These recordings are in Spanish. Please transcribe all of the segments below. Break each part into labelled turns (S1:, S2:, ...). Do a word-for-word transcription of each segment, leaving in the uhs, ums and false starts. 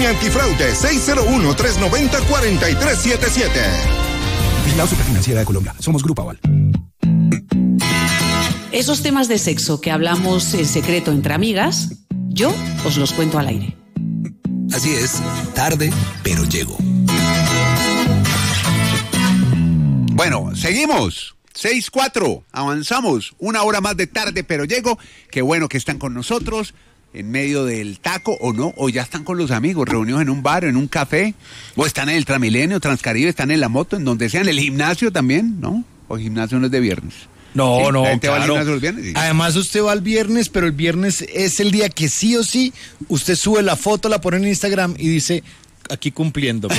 S1: Línea antifraude seis cero uno, tres nueve cero, cuatro tres siete siete.
S2: Vigilado Superfinanciera de Colombia. Somos Grupo Aval.
S3: Esos temas de sexo que hablamos en secreto entre amigas, yo os los cuento al aire.
S2: Así es, tarde, pero llego.
S4: Bueno, seguimos. seis cuatro, avanzamos. Una hora más de tarde, pero llego. Qué bueno que están con nosotros en medio del taco, o no, o ya están con los amigos, reunidos en un bar, en un café, o están en el Transmilenio, Transcaribe, están en la moto, en donde sea, en el gimnasio también, ¿no? O el gimnasio no es de viernes.
S5: No,
S4: ¿Sí?
S5: no,
S4: ¿La gente
S5: claro.
S4: va al gimnasio los viernes? Sí.
S5: Además usted va el viernes, pero el viernes es el día que sí o sí usted sube la foto, la pone en Instagram y dice, aquí cumpliendo.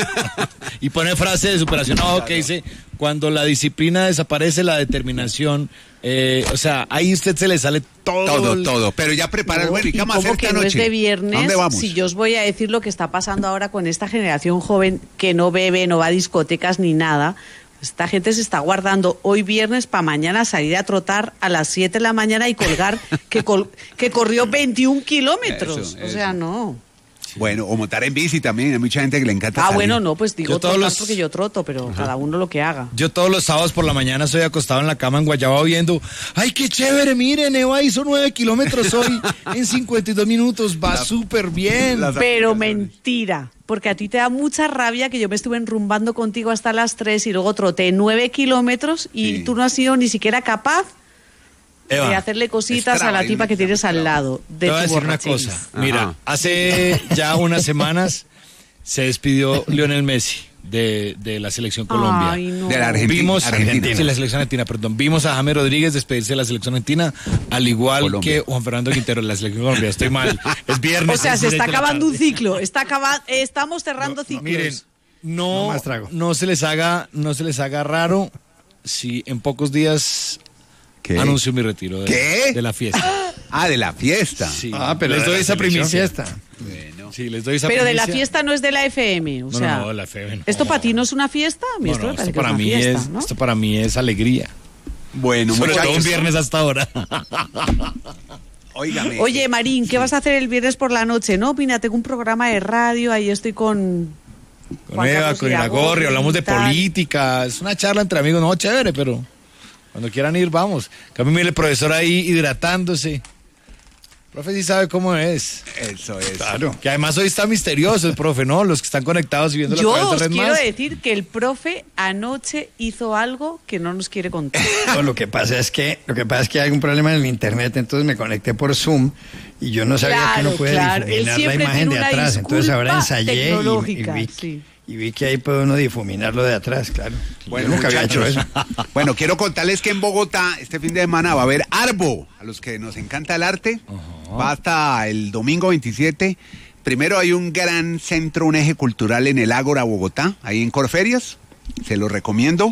S5: Y pone frase de superación, no, que dice, cuando la disciplina desaparece, la determinación, eh, o sea, ahí usted se le sale todo.
S4: Todo,
S5: el...
S4: todo, pero ya prepara el
S3: No,
S4: bueno, ¿y qué vamos a hacer
S3: que
S4: esta
S3: no
S4: noche?
S3: es de viernes,
S4: ¿A dónde vamos?
S3: si yo os voy a decir lo que está pasando ahora con esta generación joven que no bebe, no va a discotecas ni nada. Esta gente se está guardando hoy viernes para mañana salir a trotar a las siete de la mañana y colgar que, col- que corrió veintiún kilómetros.
S4: Eso,
S3: o sea,
S4: eso.
S3: no.
S4: Bueno, o montar en bici también, hay mucha gente que le encanta
S3: Ah,
S4: salir.
S3: bueno, no, pues digo
S5: Yo todos
S3: trotar
S5: los-
S3: porque yo troto, pero
S4: Ajá.
S3: cada uno lo que haga.
S5: Yo todos los sábados por la mañana estoy acostado en la cama en Guayaba viendo, ay, qué chévere, miren, Eva hizo nueve kilómetros hoy en cincuenta y dos minutos, va súper bien.
S4: las-
S3: Pero mentira, porque a ti te da mucha rabia que yo me estuve enrumbando contigo hasta las tres y luego troté nueve kilómetros y
S4: Sí.
S3: tú no has sido ni siquiera capaz
S5: Eva,
S3: de hacerle cositas
S4: es
S3: a la
S4: traba,
S3: tipa
S4: es
S3: que tienes
S4: traba.
S3: al lado de
S5: Te voy a
S3: tu
S5: decir una
S3: borrachera.
S5: cosa. Mira,
S4: Ajá.
S5: hace ya unas semanas se despidió Lionel Messi de, de la selección Colombia.
S3: Ay, no.
S4: De la Argentina.
S5: Vimos
S4: Argentina.
S5: sí, la selección argentina, perdón. Vimos a James Rodríguez despedirse de la selección argentina, al igual
S4: Colombia.
S5: que Juan Fernando Quintero de la selección Colombia. Estoy mal. Es viernes.
S3: O sea,
S5: es
S3: se está
S5: seis de la
S3: acabando un
S5: tarde.
S3: ciclo, está acaba- estamos cerrando ciclos.
S5: Miren,
S6: No
S5: no,
S6: más trago.
S5: no se les haga, no se les haga raro si en pocos días
S4: ¿Qué?
S5: anuncio mi retiro de,
S4: ¿Qué?
S5: de la fiesta.
S4: Ah, de la fiesta.
S5: Sí.
S6: Ah, pero
S5: les
S6: de
S5: doy
S6: la
S5: esa
S6: selección
S5: primicia.
S6: fiesta.
S4: Bueno.
S5: Sí, les doy esa
S3: Pero de la
S5: primicia.
S3: fiesta no es de la F M, o
S5: No,
S3: sea,
S5: no, la F M no.
S3: ¿esto para ti no es una fiesta? A mí
S5: No,
S3: esto
S5: no,
S3: me parece
S5: esto
S3: que
S5: para
S3: es una
S5: mí
S3: fiesta,
S5: es,
S3: ¿no?
S5: esto para mí es alegría.
S4: Bueno,
S5: Sobre todo un
S4: muchachos,
S5: viernes hasta ahora.
S4: óigame.
S3: Oye, Marín, ¿qué vas a hacer el viernes por la noche? No, mira, tengo un programa de radio, ahí estoy con...
S5: Con
S3: Juan
S5: Eva,
S3: Carlos
S5: con
S3: Iragorri,
S5: Iragorri, hablamos de
S3: tal.
S5: política. Es una charla entre amigos, no, chévere, pero cuando quieran ir, vamos. Que a mí mire el profesor ahí hidratándose. Profe sí sabe cómo es.
S4: Eso es.
S6: Claro.
S5: Que además hoy está misterioso el profe, ¿no? Los que están conectados y viendo
S3: Yo
S5: la través
S3: os
S5: de Red
S3: quiero
S5: Más.
S3: decir que el profe anoche hizo algo que no nos quiere contar.
S6: No, lo que pasa es que lo que pasa es que hay un problema en el internet, entonces me conecté por Zoom y yo no sabía que
S3: Claro,
S6: no puede
S3: claro. Él
S6: difuminar la
S3: siempre
S6: imagen
S3: tiene
S6: de
S3: una
S6: atrás, entonces ahora
S3: disculpa
S6: ensayé y- y,
S3: tecnológica,
S6: vi,
S3: sí.
S6: y vi que ahí puede uno difuminarlo de atrás, claro.
S4: Bueno,
S6: Yo nunca había hecho
S4: muchachos.
S6: eso.
S4: Bueno, quiero contarles que en Bogotá este fin de semana va a haber Arbo, a los que nos encanta el arte. Va hasta el domingo veintisiete. Primero hay un gran centro, un eje cultural en el Ágora, Bogotá, ahí en Corferias. Se lo recomiendo.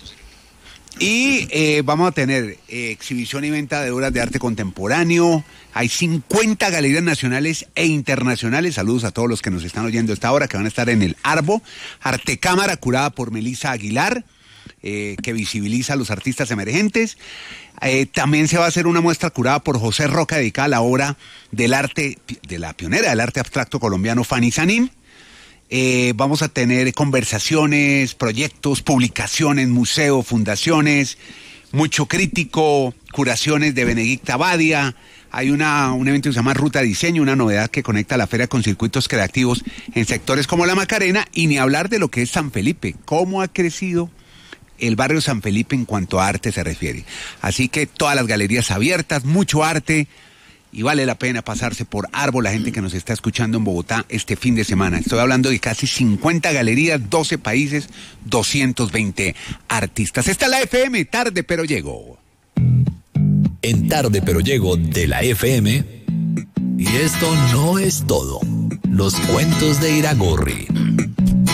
S4: Y eh, vamos a tener eh, exhibición y venta de obras de arte contemporáneo. Hay cincuenta galerías nacionales e internacionales. Saludos a todos los que nos están oyendo a esta hora, que van a estar en el Arbo. Artecámara, curada por Melissa Aguilar, eh, que visibiliza a los artistas emergentes. Eh, también se va a hacer una muestra curada por José Roca, dedicada a la obra del arte, de la pionera del arte abstracto colombiano, Fanny Sanín. Eh, vamos a tener conversaciones, proyectos, publicaciones, museos, fundaciones, mucho crítico, curaciones de Benedicta Badia. Hay una, un evento que se llama Ruta Diseño, una novedad que conecta la feria con circuitos creativos en sectores como la Macarena, y ni hablar de lo que es San Felipe, cómo ha crecido el barrio San Felipe en cuanto a arte se refiere. Así que todas las galerías abiertas, mucho arte, y vale la pena pasarse por Arbo, la gente que nos está escuchando en Bogotá este fin de semana. Estoy hablando de casi cincuenta galerías, doce países, doscientos veinte artistas. Está la F M, tarde pero llego.
S2: En Tarde pero llego de la F M. Y esto no es todo. Los cuentos de Iragorri.